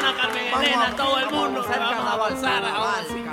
Carmen Elena, todo el mundo. Vamos a avanzar ahora sí.